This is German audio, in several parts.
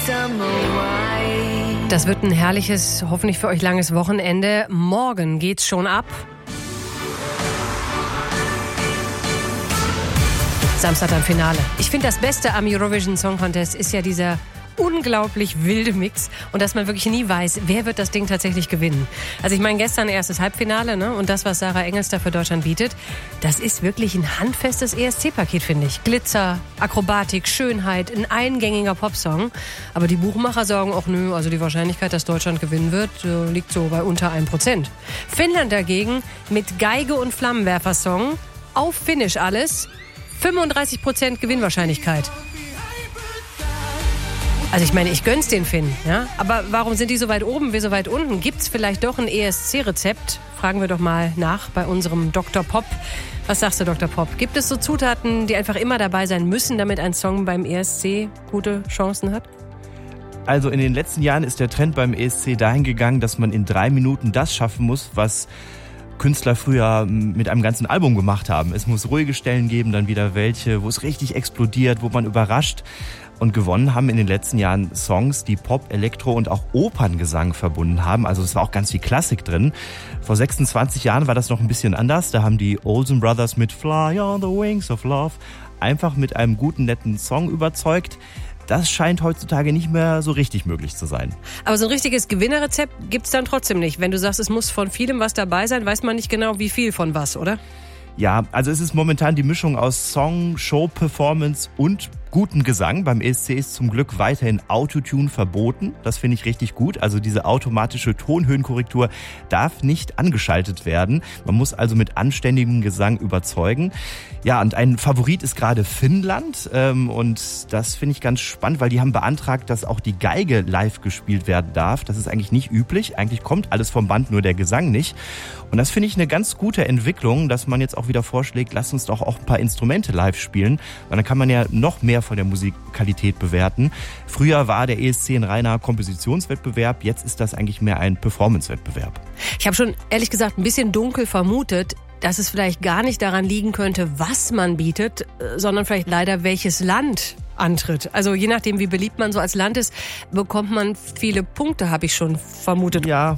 Das wird ein herrliches, hoffentlich für euch langes Wochenende. Morgen geht's schon ab. Samstag dann Finale. Ich finde, das Beste am Eurovision Song Contest ist ja dieser unglaublich wilde Mix und dass man wirklich nie weiß, wer wird das Ding tatsächlich gewinnen. Also ich meine, gestern erstes Halbfinale, ne? Und das, was Sarah Engels da für Deutschland bietet, das ist wirklich ein handfestes ESC-Paket, finde ich. Glitzer, Akrobatik, Schönheit, ein eingängiger Popsong. Aber die Buchmacher sagen auch, nö, also die Wahrscheinlichkeit, dass Deutschland gewinnen wird, liegt so bei unter 1%. Finnland dagegen mit Geige und Flammenwerfer-Song, auf Finnisch alles, 35% Gewinnwahrscheinlichkeit. Also ich meine, ich gönn's den Finnen, ja? Aber warum sind die so weit oben, wir so weit unten? Gibt's vielleicht doch ein ESC-Rezept? Fragen wir doch mal nach bei unserem Dr. Pop. Was sagst du, Dr. Pop? Gibt es so Zutaten, die einfach immer dabei sein müssen, damit ein Song beim ESC gute Chancen hat? Also in den letzten Jahren ist der Trend beim ESC dahin gegangen, dass man in 3 Minuten das schaffen muss, was Künstler früher mit einem ganzen Album gemacht haben. Es muss ruhige Stellen geben, dann wieder welche, wo es richtig explodiert, wo man überrascht. Und gewonnen haben in den letzten Jahren Songs, die Pop, Elektro und auch Operngesang verbunden haben. Also es war auch ganz viel Klassik drin. Vor 26 Jahren war das noch ein bisschen anders. Da haben die Olsen Brothers mit Fly on the Wings of Love einfach mit einem guten, netten Song überzeugt. Das scheint heutzutage nicht mehr so richtig möglich zu sein. Aber so ein richtiges Gewinnerrezept gibt's dann trotzdem nicht. Wenn du sagst, es muss von vielem was dabei sein, weiß man nicht genau, wie viel von was, oder? Ja, also es ist momentan die Mischung aus Song, Show, Performance und guten Gesang. Beim ESC ist zum Glück weiterhin Autotune verboten. Das finde ich richtig gut. Also diese automatische Tonhöhenkorrektur darf nicht angeschaltet werden. Man muss also mit anständigem Gesang überzeugen. Ja, und ein Favorit ist gerade Finnland. Und das finde ich ganz spannend, weil die haben beantragt, dass auch die Geige live gespielt werden darf. Das ist eigentlich nicht üblich. Eigentlich kommt alles vom Band, nur der Gesang nicht. Und das finde ich eine ganz gute Entwicklung, dass man jetzt auch wieder vorschlägt, lasst uns doch auch ein paar Instrumente live spielen. Weil dann kann man ja noch mehr von der Musikqualität bewerten. Früher war der ESC ein reiner Kompositionswettbewerb, jetzt ist das eigentlich mehr ein Performance-Wettbewerb. Ich habe schon ehrlich gesagt ein bisschen dunkel vermutet, dass es vielleicht gar nicht daran liegen könnte, was man bietet, sondern vielleicht leider welches Land antritt. Also je nachdem, wie beliebt man so als Land ist, bekommt man viele Punkte, habe ich schon vermutet. Ja.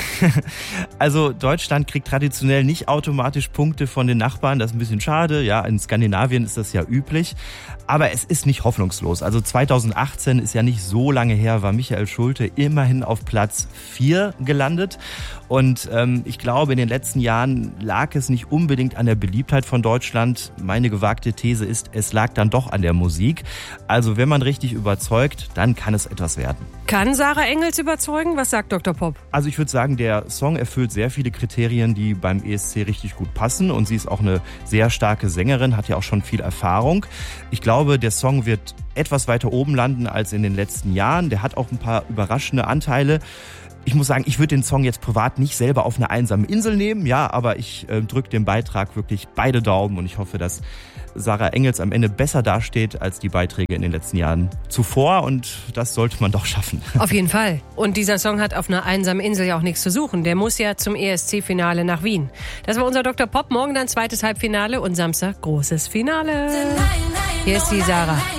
Also Deutschland kriegt traditionell nicht automatisch Punkte von den Nachbarn, das ist ein bisschen schade. Ja, in Skandinavien ist das ja üblich, aber es ist nicht hoffnungslos. Also 2018 ist ja nicht so lange her, war Michael Schulte immerhin auf Platz 4 gelandet. Und ich glaube, in den letzten Jahren lag es nicht unbedingt an der Beliebtheit von Deutschland. Meine gewagte These ist, es lag dann doch an der Musik. Also wenn man richtig überzeugt, dann kann es etwas werden. Kann Sarah Engels überzeugen? Was sagt Dr. Pop? Also ich würde sagen, der Song erfüllt sehr viele Kriterien, die beim ESC richtig gut passen. Und sie ist auch eine sehr starke Sängerin, hat ja auch schon viel Erfahrung. Ich glaube, der Song wird etwas weiter oben landen als in den letzten Jahren. Der hat auch ein paar überraschende Anteile. Ich muss sagen, ich würde den Song jetzt privat nicht selber auf eine einsame Insel nehmen, ja, aber ich drücke dem Beitrag wirklich beide Daumen und ich hoffe, dass Sarah Engels am Ende besser dasteht als die Beiträge in den letzten Jahren zuvor und das sollte man doch schaffen. Auf jeden Fall. Und dieser Song hat auf einer einsamen Insel ja auch nichts zu suchen. Der muss ja zum ESC-Finale nach Wien. Das war unser Dr. Pop. Morgen dann zweites Halbfinale und Samstag großes Finale. Hier ist die Sarah.